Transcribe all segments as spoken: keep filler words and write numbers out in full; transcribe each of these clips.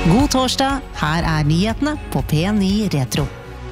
God torsdag, her er nyhetene på P ni Retro.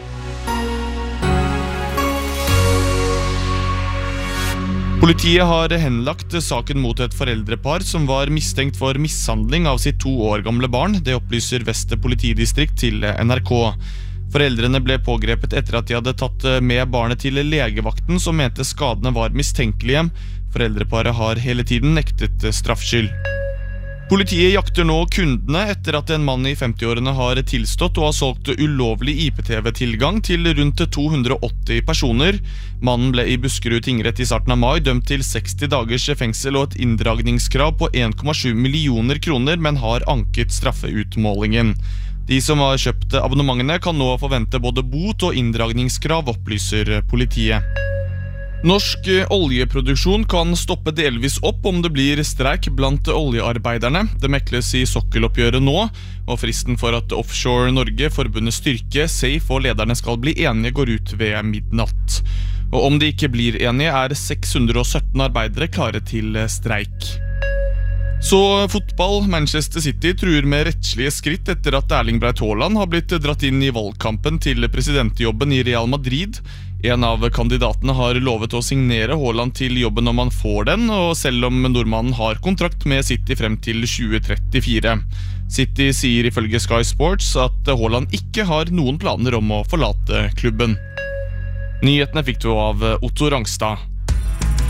Politiet har henlagt saken mot et foreldrepar som var mistenkt for mishandling av sitt to år gamle barn. Det opplyser Vest politidistrikt til N R K. Foreldrene ble pågrepet etter at de hadde tatt med barnet til legevakten som mente skadene var mistenkelige. Foreldreparet har hele tiden nektet straffskyld. Politiet jakter nå kundene etter at en mann i femti-årene har tilstått og har solgt ulovlig I P T V-tilgang til rundt to hundre og åtti personer. Mannen ble i Buskerud tingrett i starten av mai dømt til seksti dagers fengsel og et inndragningskrav på en komma sju millioner kroner, men har anket straffeutmålingen. De som har kjøpt abonnementene kan nå forvente både bot og inndragningskrav, opplyser politiet. Norsk oljeproduksjon kan stoppe delvis opp om det blir streik blant oljearbeiderne. Det mekles i sokkeloppgjøret nå, og fristen for at Offshore Norge, forbundet Styrke, Safe og lederne skal bli enige går ut ved midnatt. Og om de ikke blir enige er seks hundre og sytten arbeidere klare til streik. Så fotball. Manchester City truer med rettslige skritt etter at Erling Braut Haaland har blitt dratt inn i valgkampen til presidentjobben i Real Madrid. En av kandidatene har lovet å signere Haaland til jobben om han får den, og selv om nordmannen har kontrakt med City frem til tjue trettifire. City sier ifølge Sky Sports at Haaland ikke har noen planer om å forlate klubben. Nyhetene fikk du av Otto Rangstad.